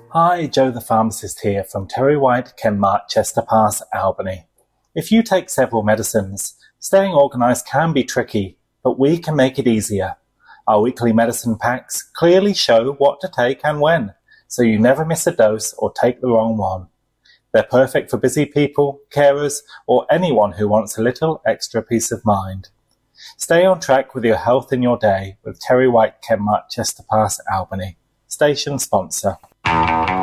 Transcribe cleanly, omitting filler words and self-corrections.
Hi, Joe the pharmacist here from Terry White Chenmark, Chester Pass, Albany. If you take several medicines, staying organised can be tricky, but we can make it easier. Our weekly medicine packs clearly show what to take and when, so you never miss a dose or take the wrong one. They're perfect for busy people, carers, or anyone who wants a little extra peace of mind. Stay on track with your health in your day with Terry White Chenmark, Chester Pass, Albany. Station sponsor.